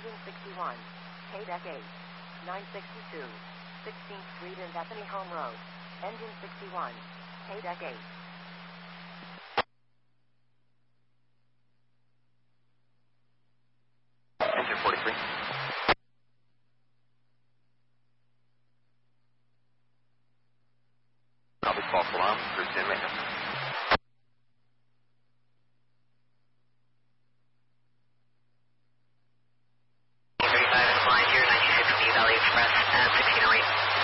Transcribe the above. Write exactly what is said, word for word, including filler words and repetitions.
Engine sixty-one. K-Deck eight. nine sixty-two. sixteenth Street and Bethany Home Road. Engine sixty-one. K-Deck eight. Engine forty-three. Copy, false alarm. Cruise in maintenance.